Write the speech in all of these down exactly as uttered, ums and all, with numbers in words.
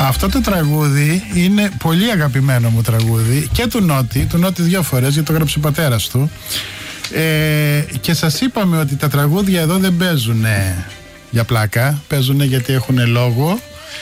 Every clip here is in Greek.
Αυτό το τραγούδι είναι πολύ αγαπημένο μου τραγούδι και του Νότι, του Νότι δύο φορές, γιατί το έγραψε ο πατέρας του. Ε, και σας είπαμε ότι τα τραγούδια εδώ δεν παίζουν για πλάκα, παίζουν γιατί έχουν λόγο.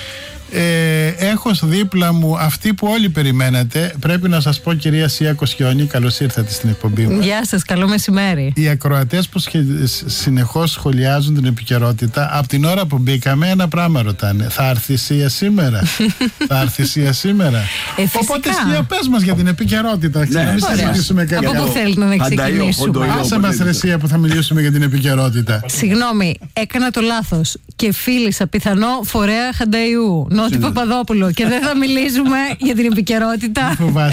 Ε, έχω δίπλα μου αυτή που όλοι περιμένετε. Πρέπει να σας πω, κυρία Σία Κοσιόνη, καλώς ήρθατε στην εκπομπή μας. Γεια σας, καλό μεσημέρι. Οι ακροατές που σχε... συνεχώς σχολιάζουν την επικαιρότητα, από την ώρα που μπήκαμε ένα πράγμα ρωτάνε: θα έρθει η Σία σήμερα? Θα έρθει η Σία σήμερα? Ε, Οπότε Σία, πες μας για την επικαιρότητα. Ναι, να μην συζητήσουμε κάτι. Από πού θέλετε να ξεκινήσουμε? Άσε μας ρε Σία που θα μιλήσουμε για την επικαιρότητα. Συγγνώμη, έκανα το λάθος και φίλησα πιθανό φορέα Χανταϊού, Νότι Παπαδόπουλο, και δεν θα μιλήσουμε για την επικαιρότητα.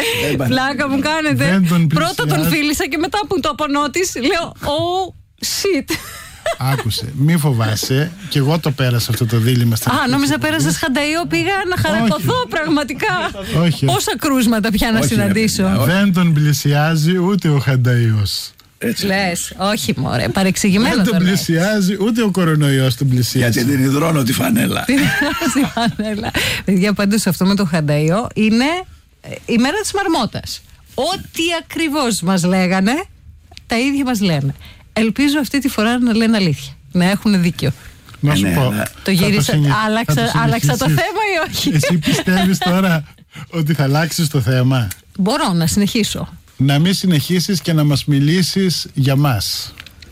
Πλάκα μου κάνετε. Πρώτα τον φίλησα και μετά που το απονότης λέω oh shit. Άκουσε, μη φοβάσαι. Και εγώ το πέρασα αυτό το δίλημμα. Α, νόμιζα πέρασες Χανταϊό, πήγα να χαρακωθώ πραγματικά. Όχι. Πόσα κρούσματα πια να συναντήσω. Δεν τον πλησιάζει ούτε ο Χανταϊός. Λες, όχι μωρέ, παρεξηγημένο. Δεν τον πλησιάζει, ούτε ο κορονοϊός τον πλησιάζει. Γιατί την υδρώνω τη φανέλα. Τη φανέλα. Παιδιά, πάντως αυτό με το Χανταϊό είναι η μέρα της μαρμότας. Ό,τι ακριβώς μας λέγανε, τα ίδια μας λένε. Ελπίζω αυτή τη φορά να λένε αλήθεια, να έχουν δίκιο. Να σου πω, το γύρισα, άλλαξα, άλλαξα το θέμα ή όχι? Εσύ πιστεύεις τώρα ότι θα αλλάξεις το θέμα? Μπορώ να συνεχίσω. Να μην συνεχίσεις και να μας μιλήσεις για μας.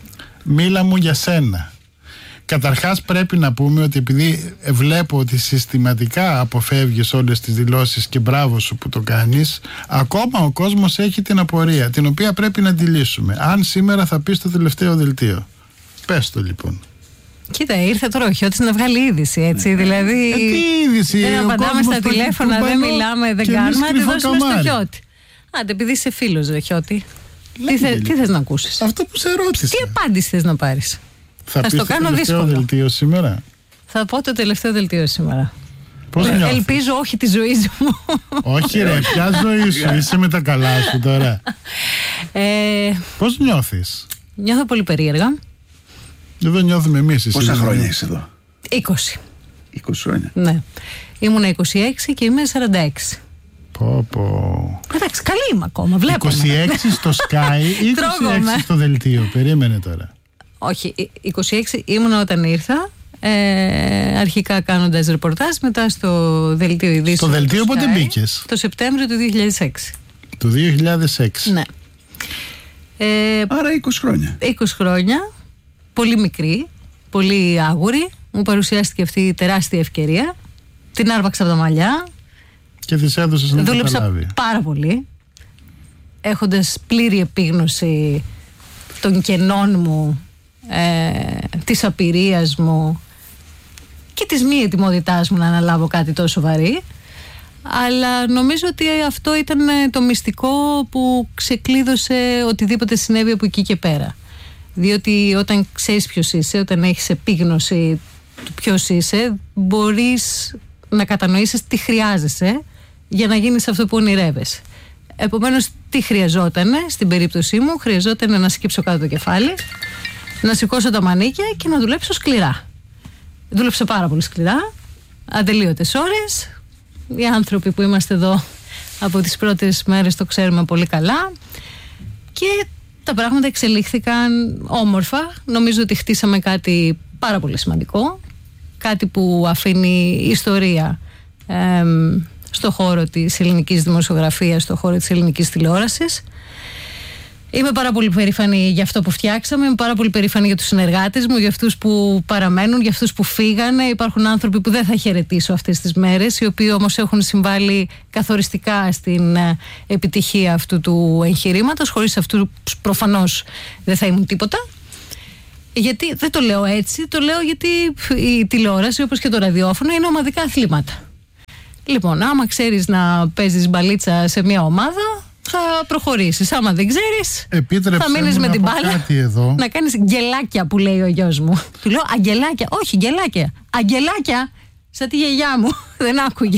Μίλα μου για σένα. Καταρχάς πρέπει να πούμε ότι επειδή βλέπω ότι συστηματικά αποφεύγεις όλες τις δηλώσεις, και μπράβο σου που το κάνεις, ακόμα ο κόσμος έχει την απορία, την οποία πρέπει να τη λύσουμε. Αν σήμερα θα πεις το τελευταίο δελτίο, πες το λοιπόν. Κοίτα, ήρθε τώρα ο Χιώτης να βγάλει είδηση, έτσι, δηλαδή ε, τι είδηση? δεν απαντάμε στα τηλέφωνα, δεν μιλάμε, δεν κάνουμε, αν τη δώσουμε στο Χιώτη. Άντε, επειδή είσαι φίλος, ρε Χιώτη, τι, θε, τι θες να ακούσεις? Αυτό που σε ρώτησα. Τι απάντηση θες να πάρεις? Θα, θα πεις το κάνω δύσκολο. Το δελτίο σήμερα. Θα πω το τελευταίο δελτίο σήμερα. Πώς νιώθεις? Ελπίζω όχι τη ζωή μου. Όχι ρε, ποια ζωή σου? Είσαι με τα καλά σου τώρα. ε, Πώς νιώθεις? Νιώθω πολύ περίεργα. Εδώ νιώθουμε εμείς. Πόσα χρόνια είσαι εδώ? είκοσι. είκοσι χρόνια. Ναι. Ήμουνα είκοσι έξι και είμαι σαράντα έξι. Πω πω. Εντάξει, καλή είμαι ακόμα, βλέπουμε. είκοσι έξι στο Sky ή είκοσι έξι στο δελτίο? Περίμενε τώρα. Όχι, είκοσι έξι ήμουνα όταν ήρθα, ε, αρχικά κάνοντας ρεπορτάζ, μετά στο δελτίο ειδήσεων. Στο δελτίο πότε μπήκες? Το Σεπτέμβριο του δύο χιλιάδες έξι. Το δύο χιλιάδες έξι. Ναι. Ε, Άρα είκοσι χρόνια. είκοσι χρόνια, πολύ μικρή, πολύ άγουρη. Μου παρουσιάστηκε αυτή η τεράστια ευκαιρία. Την άρπαξα από τα μαλλιά. Και της έδωσες να δούλεψα καταλάβει. πάρα πολύ, έχοντας πλήρη επίγνωση των κενών μου, ε, της απειρίας μου και της μη ετοιμότητάς μου να αναλάβω κάτι τόσο βαρύ. Αλλά νομίζω ότι αυτό ήταν το μυστικό που ξεκλείδωσε οτιδήποτε συνέβη από εκεί και πέρα. Διότι όταν ξέρεις ποιος είσαι, όταν έχεις επίγνωση του ποιος είσαι, μπορείς να κατανοήσεις τι χρειάζεσαι για να γίνεις αυτό που ονειρεύεσαι. Επομένως, τι χρειαζότανε στην περίπτωσή μου? Χρειαζόταν να σκύψω κάτω το κεφάλι, να σηκώσω τα μανίκια και να δουλέψω σκληρά. Δούλεψα πάρα πολύ σκληρά, ατελείωτες ώρες. Οι άνθρωποι που είμαστε εδώ από τις πρώτες μέρες το ξέρουμε πολύ καλά. Και τα πράγματα εξελίχθηκαν όμορφα. Νομίζω ότι χτίσαμε κάτι πάρα πολύ σημαντικό. Κάτι που αφήνει ιστορία ε, στο χώρο της ελληνικής δημοσιογραφίας, στο χώρο της ελληνικής τηλεόρασης. Είμαι πάρα πολύ περήφανη για αυτό που φτιάξαμε. Είμαι πάρα πολύ περήφανη για τους συνεργάτες μου, για αυτούς που παραμένουν, για αυτούς που φύγανε. Υπάρχουν άνθρωποι που δεν θα χαιρετήσω αυτές τις μέρες, οι οποίοι όμως έχουν συμβάλει καθοριστικά στην επιτυχία αυτού του εγχειρήματος. Χωρίς αυτού προφανώς δεν θα ήμουν τίποτα. Γιατί δεν το λέω έτσι, το λέω γιατί η τηλεόραση, όπως και το ραδιόφωνο, είναι ομαδικά αθλήματα. Λοιπόν, άμα ξέρεις να παίζεις μπαλίτσα σε μια ομάδα, θα προχωρήσεις. Άμα δεν ξέρεις, επίτρεψε θα μείνεις με την μπάλα εδώ. να κάνεις γκελάκια, που λέει ο γιος μου. Του λέω αγγελάκια, όχι γκελάκια, αγγελάκια, σαν τη γιαγιά μου. Δεν άκουγε.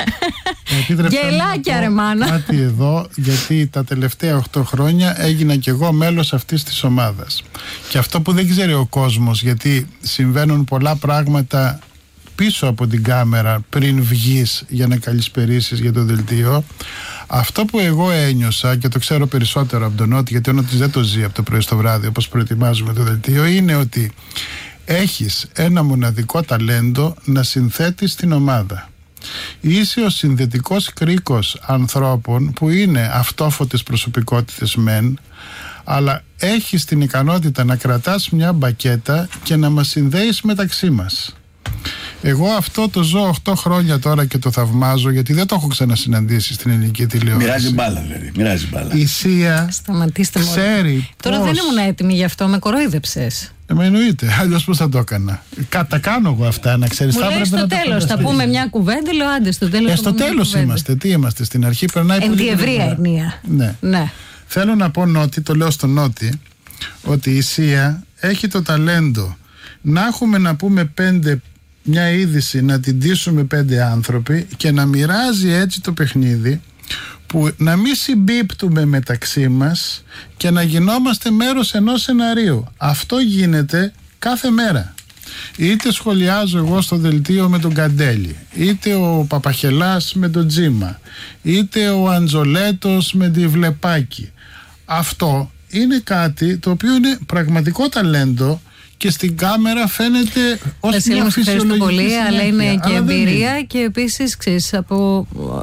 Γελάκια ρε μάνα. Κάτι εδώ, γιατί τα τελευταία οκτώ χρόνια έγινα κι εγώ μέλος αυτής της ομάδας. Και αυτό που δεν ξέρει ο κόσμος, γιατί συμβαίνουν πολλά πράγματα πίσω από την κάμερα πριν βγεις για να καλησπερίσεις για το δελτίο. Αυτό που εγώ ένιωσα, και το ξέρω περισσότερο από τον Νότι, γιατί ο Νότης δεν το ζει από το πρωί στο βράδυ όπως προετοιμάζουμε το δελτίο, είναι ότι έχεις ένα μοναδικό ταλέντο να συνθέτεις την ομάδα. Είσαι ο συνδετικός κρίκος ανθρώπων που είναι αυτόφωτες προσωπικότητες μεν, αλλά έχεις την ικανότητα να κρατάς μια μπακέτα και να μας συνδέεις μεταξύ μας. Εγώ αυτό το ζω οκτώ χρόνια τώρα και το θαυμάζω, γιατί δεν το έχω ξανασυναντήσει στην ελληνική τηλεόραση. Μοιράζει μπάλα, δηλαδή. Μοιράζει μπάλα. Η Σία ξέρει. Τώρα πώς... δεν ήμουν έτοιμη γι' αυτό, με κορόιδεψες. Ε, με εννοείται, αλλιώς πώς θα το έκανα. Τα κάνω εγώ αυτά, να ξέρεις. Μου λέει στο τέλος, θα πούμε μια κουβέντα, λέω άντε στο τέλος. Ε, στο τέλος είμαστε, τι είμαστε, στην αρχή περνάει πολύ. Εν τη ευρία ενία. Ναι. ναι. Θέλω να πω, Νότι, το λέω στον Νότι, ότι η Σία έχει το ταλέντο να έχουμε να πούμε πέντε, μια είδηση, να την τύσουμε πέντε άνθρωποι και να μοιράζει έτσι το παιχνίδι, που να μην συμπίπτουμε μεταξύ μας και να γινόμαστε μέρος ενός σεναρίου. Αυτό γίνεται κάθε μέρα. Είτε σχολιάζω εγώ στο δελτίο με τον Καντέλη, είτε ο Παπαχελάς με τον Τζίμα, είτε ο Αντζολέτος με τη Βλεπάκη. Αυτό είναι κάτι το οποίο είναι πραγματικό ταλέντο και στην κάμερα φαίνεται ως μια φυσιολογική συνέχεια. Ευχαριστώ πολύ, αλλά είναι και αλλά εμπειρία είναι. Και επίσης, ξέρεις, από...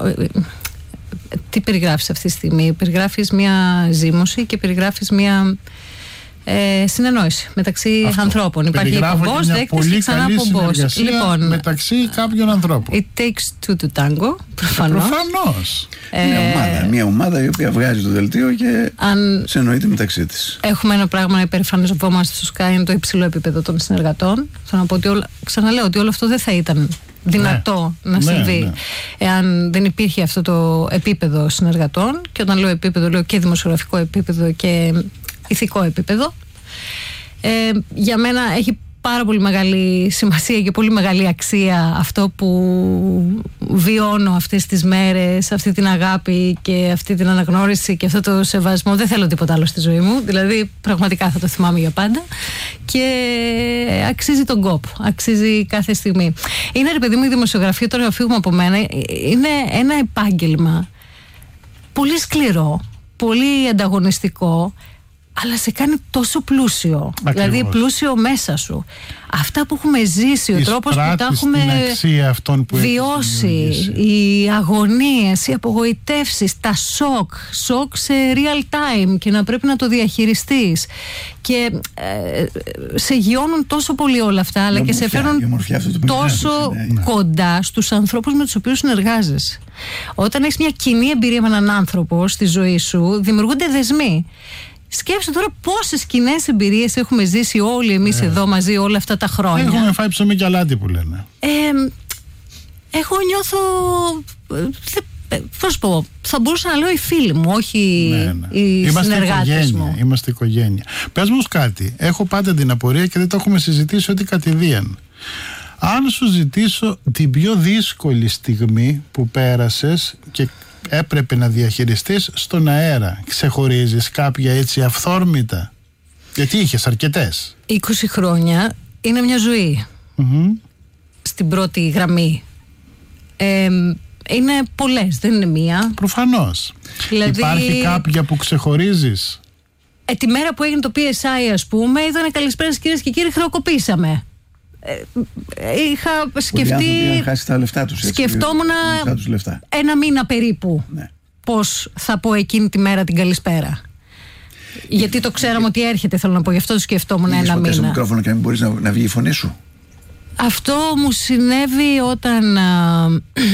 τι περιγράφεις αυτή τη στιγμή? Περιγράφεις μια ζήμωση και περιγράφεις μια ε, συνεννόηση μεταξύ αυτό. ανθρώπων. Υπάρχει πομπός, δέκτης και ξανά πομπός. Λοιπόν, μεταξύ κάποιων ανθρώπων. It takes two to tango, προφανώς. Προφανώς. Ε, μια, ομάδα, μια ομάδα η οποία βγάζει το δελτίο και αν συνεννοείται μεταξύ της. Έχουμε ένα πράγμα να υπερηφανευόμαστε στο Sky, είναι το υψηλό επίπεδο των συνεργατών. Θέλω να πω ότι όλα, ξαναλέω ότι όλο αυτό δεν θα ήταν δυνατό ναι. να συμβεί ναι, ναι. εάν δεν υπήρχε αυτό το επίπεδο συνεργατών. Και όταν λέω επίπεδο, λέω και δημοσιογραφικό επίπεδο και ηθικό επίπεδο. Ε, για μένα έχει πάρα πολύ μεγάλη σημασία και πολύ μεγάλη αξία αυτό που βιώνω αυτές τις μέρες, αυτή την αγάπη και αυτή την αναγνώριση και αυτό το σεβασμό. Δεν θέλω τίποτα άλλο στη ζωή μου, δηλαδή πραγματικά θα το θυμάμαι για πάντα και αξίζει τον κόπο, αξίζει κάθε στιγμή. Είναι, ρε παιδί μου, η δημοσιογραφία, τώρα να φύγουμε από μένα, είναι ένα επάγγελμα πολύ σκληρό, πολύ ανταγωνιστικό, αλλά σε κάνει τόσο πλούσιο. Ακριβώς. Δηλαδή πλούσιο μέσα σου. Αυτά που έχουμε ζήσει, ο τρόπος που τα έχουμε βιώσει, οι αγωνίες, οι απογοητεύσεις, τα σοκ, σοκ σε real time και να πρέπει να το διαχειριστείς. Και ε, σε γιώνουν τόσο πολύ όλα αυτά, αλλά και σε φέρνουν τόσο ναι. κοντά στους ανθρώπους με τους οποίους συνεργάζεσαι. Όταν έχεις μια κοινή εμπειρία με έναν άνθρωπο στη ζωή σου, δημιουργούνται δεσμοί. Σκέψου τώρα πόσες κοινές εμπειρίες έχουμε ζήσει όλοι εμείς ε. εδώ μαζί όλα αυτά τα χρόνια. Έχουμε φάει ψωμί και αλάτι που λένε. Ε, εγώ νιώθω... Πώς πω, θα μπορούσα να λέω οι φίλοι μου, όχι ναι, ναι. οι είμαστε συνεργάτες οικογένεια, μου. Είμαστε οικογένεια. Πες μου κάτι, έχω πάντα την απορία και δεν το έχουμε συζητήσει ότι κατηδίαν. Αν σου ζητήσω την πιο δύσκολη στιγμή που πέρασες και έπρεπε να διαχειριστείς στον αέρα, ξεχωρίζεις κάποια έτσι αυθόρμητα? Γιατί είχες αρκετές. είκοσι χρόνια είναι μια ζωή mm-hmm. στην πρώτη γραμμή. Ε, είναι πολλές, δεν είναι μία. Προφανώς. Δηλαδή, υπάρχει κάποια που ξεχωρίζεις? Ε, τη μέρα που έγινε το πι ες άι, ας πούμε, ήταν καλησπέρα κυρίες και κύριοι, χρεοκοπήσαμε. Είχα σκεφτεί. Χάσει τα λεφτά τους, έτσι, σκεφτόμουν τους λεφτά. ένα μήνα περίπου ναι. πώς θα πω εκείνη τη μέρα την καλησπέρα. Γιατί το ξέραμε ότι έρχεται, θέλω να πω, γι' αυτό το σκεφτόμουν ένα μήνα. Είχες ποτέ στο μικρόφωνο και να μην μπορείς να, να βγει η φωνή σου? Αυτό μου συνέβη όταν α,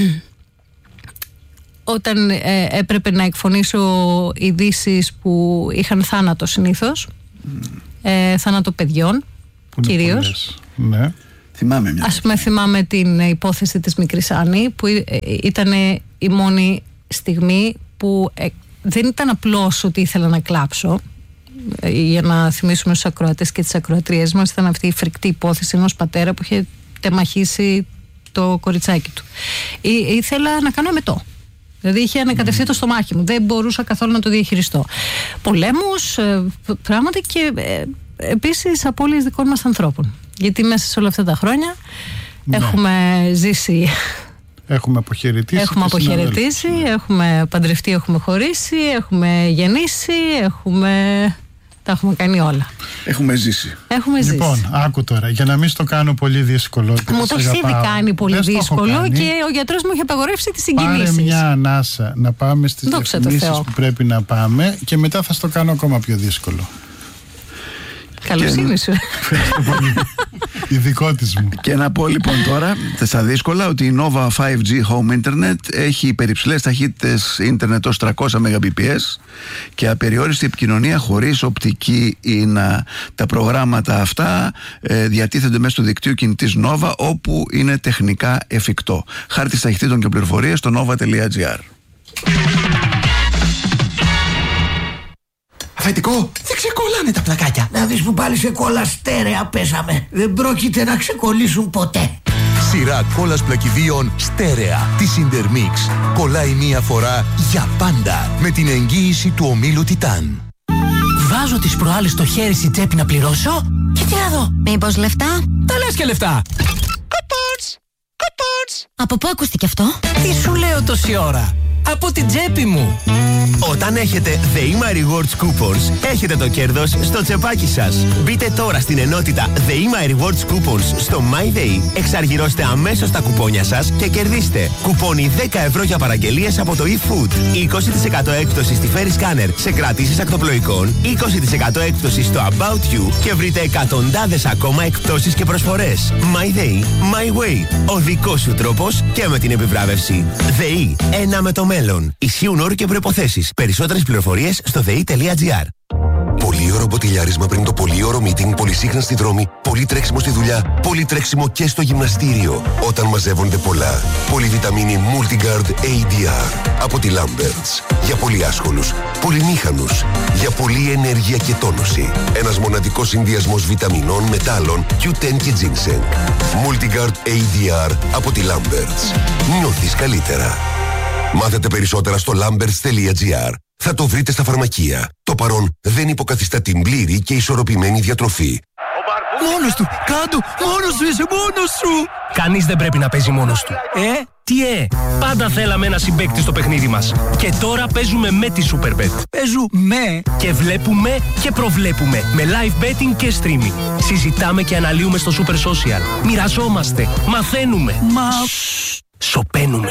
όταν ε, έπρεπε να εκφωνήσω ειδήσεις που είχαν θάνατο συνήθως, mm. ε, θάνατο παιδιών κυρίως. Ναι. Θυμάμαι μια. Ας πούμε, θυμάμαι την υπόθεση της μικρής Άννη, που ήταν η μόνη στιγμή που ε, δεν ήταν απλώς ότι ήθελα να κλάψω. Ε, για να θυμίσουμε στους ακροατές και τις ακροατριές μας, ήταν αυτή η φρικτή υπόθεση ενός πατέρα που είχε τεμαχίσει το κοριτσάκι του. Ή, ήθελα να κάνω εμετό. Δηλαδή είχε ανακατευθεί mm. το στομάχι μου. Δεν μπορούσα καθόλου να το διαχειριστώ. Πολέμους, ε, πράγματα και ε, επίσης απώλειες δικών μας ανθρώπων. Γιατί μέσα σε όλα αυτά τα χρόνια Ναι. Έχουμε ζήσει. Έχουμε αποχαιρετήσει. Έχουμε αποχαιρετήσει, έχουμε παντρευτεί, έχουμε χωρίσει, έχουμε γεννήσει, έχουμε... τα έχουμε κάνει όλα. Έχουμε ζήσει. Έχουμε ζήσει. Λοιπόν, άκου τώρα, για να μην στο κάνω πολύ δύσκολο. Μου το έχει ήδη κάνει πολύ Δεν δύσκολο κάνει. και ο γιατρός μου έχει απαγορεύσει τις συγκινήσεις. Πάρε μια ανάσα να πάμε στις διαφημίσεις που πρέπει να πάμε και μετά θα στο κάνω ακόμα πιο δύσκολο. Καλοσύνη σου. Ευχαριστώ πολύ. Ειδικό της μου. Και να πω λοιπόν τώρα στα δύσκολα ότι η Nova φάιβ τζι Home Internet έχει υπερυψηλές ταχύτητες ίντερνετ ως τριακόσια μεγαμπιπιες και απεριόριστη επικοινωνία χωρίς οπτική ίνα. Τα προγράμματα αυτά ε, διατίθενται μέσα στο δικτύο κινητής Nova όπου είναι τεχνικά εφικτό. Χάρτης ταχυτήτων και πληροφορίες στο nova τελεία gr. Αφεντικό, δεν ξεκολλάνε τα πλακάκια. Να δεις που πάλι σε κόλλα στέρεα πέσαμε. Δεν πρόκειται να ξεκολλήσουν ποτέ. Σειρά κόλλας πλακιδίων στέρεα της Intermix. Κολλάει μία φορά για πάντα με την εγγύηση του ομίλου Τιτάν. Βάζω τις προάλλες το χέρι στην τσέπη να πληρώσω και τι να δω. Μήπως λεφτά? Τα λες και λεφτά. Κουπόνς! Κουπόνς! Από πού ακούστηκε αυτό? Τι σου λέω τόση ώρα. Από την τσέπη μου. Όταν έχετε The Ima Rewards Coupons, έχετε το κέρδος στο τσεπάκι σας. Μπείτε τώρα στην ενότητα The Ima Rewards Coupons στο MyDay, εξαργυρώστε αμέσως τα κουπόνια σας και κερδίστε κουπόνι δέκα ευρώ για παραγγελίες από το eFood, είκοσι τοις εκατό έκπτωση στη Ferry Scanner σε κρατήσεις ακτοπλοϊκών, είκοσι τοις εκατό έκπτωση στο About You και βρείτε εκατοντάδες ακόμα εκπτώσεις και προσφορές. MyDay, My Way, ο δικός σου τρόπος και με την επιβράβευση. ΔΕΗ, ένα με το μέλλον. Ισχύουν όροι και προϋποθέσεις. Περισσότερες πληροφορίες στο δε ι τελεία τζι άρ. Πολύωρο μποτιλιάρισμα πριν το πολύωρο meeting, πολυσύχναστη στη δρόμη, πολύ τρέξιμο στη δουλειά, πολύ τρέξιμο και στο γυμναστήριο. Όταν μαζεύονται πολλά. Πολυβιταμίνη Multigard έι ντι αρ από τη Lamberts. Για πολύ άσχολους, πολυμήχανους. Για πολλή ενέργεια και τόνωση. Ένας μοναδικός συνδυασμός βιταμινών, μετάλλων, κιου τεν και ginseng. Multigard έι ντι αρ από τη Lamberts. Νιώθεις καλύτερα. Μάθετε περισσότερα στο lamberts τελεία τζι άρ. Θα το βρείτε στα φαρμακεία. Το παρόν δεν υποκαθιστά την πλήρη και ισορροπημένη διατροφή. Μόνος του, κάτω, μόνος σου είσαι, μόνος σου. Κανείς δεν πρέπει να παίζει μόνος του. Ε, Τι ε, πάντα θέλαμε ένα συμπαίκτη στο παιχνίδι μας. Και τώρα παίζουμε με τη Superbet. παίζουμε Και βλέπουμε και προβλέπουμε με live betting και streaming. Συζητάμε και αναλύουμε στο Super Social. Μοιραζόμαστε, μαθαίνουμε. Μα... Σοπαίνουμε.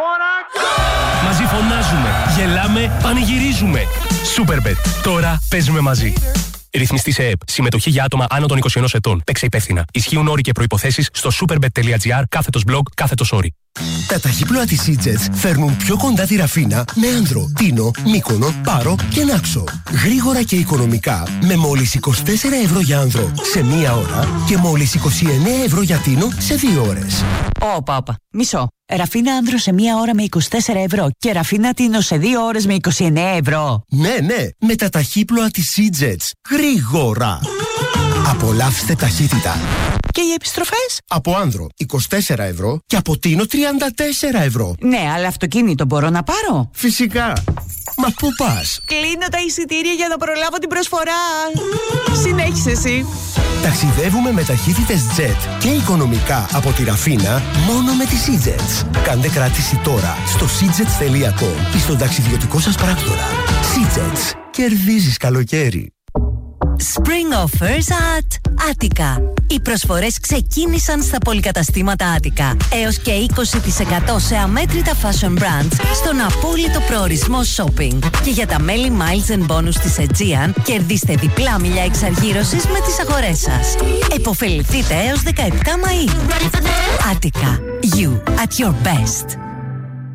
Μαζί φωνάζουμε, γελάμε, πανηγυρίζουμε. Superbet. Τώρα παίζουμε μαζί. Ρυθμιστή σε ΕΕΠ. Συμμετοχή για άτομα άνω των είκοσι ενός ετών. Παίξε υπεύθυνα. Ισχύουν όροι και προϋποθέσεις στο superbet τελεία τζι άρ κάθετος blog κάθετος όροι. Τα ταχύπλοα της Seajets φέρνουν πιο κοντά τη Ραφίνα με Άνδρο, Τίνο, Μύκονο, Πάρο και Νάξο. Γρήγορα και οικονομικά με μόλις είκοσι τέσσερα ευρώ για Άνδρο σε μία ώρα και μόλις είκοσι εννέα ευρώ για Τίνο σε δύο ώρες. Όπα, όπα. Μισό. Ραφίνα Άνδρο σε μία ώρα με είκοσι τέσσερα ευρώ και Ραφίνα Τίνο σε δύο ώρες με είκοσι εννέα ευρώ. Ναι, ναι, με τα ταχύπλοα της Seajets. Γρήγορα. Απολαύστε ταχύτητα. Και οι επιστροφές? Από Άνδρο είκοσι τέσσερα ευρώ και από Τίνο τριάντα τέσσερα ευρώ. Ναι, αλλά αυτοκίνητο μπορώ να πάρω? Φυσικά. Μα πού πας? Κλείνω τα εισιτήρια για να προλάβω την προσφορά. Συνέχισε εσύ. Ταξιδεύουμε με ταχύτητες Jet και οικονομικά από τη Ραφίνα μόνο με τη Seajets. Κάντε κράτηση τώρα στο seajets τελεία com ή στον ταξιδιωτικό σας πράκτορα. Seajets. Κερδίζεις καλοκαίρι. Spring Offers at Attica. Οι προσφορές ξεκίνησαν στα πολυκαταστήματα Attica. Έως και είκοσι τοις εκατό σε αμέτρητα fashion brands στον απόλυτο προορισμό shopping. Και για τα μέλη Miles and Bonus της Aegean, κερδίστε διπλά μιλιά εξαργύρωσης με τις αγορές σας. Εποφεληθείτε έως δεκαεπτά Μαΐου. Attica. You at your best.